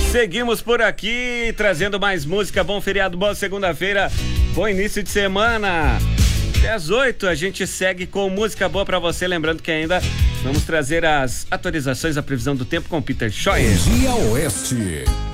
Seguimos por aqui, trazendo mais música. Bom feriado, boa segunda-feira, bom início de semana. Até às 8 a gente segue com música boa pra você. Lembrando que ainda vamos trazer as atualizações da previsão do tempo com o Peter Scheuer. Dia Oeste.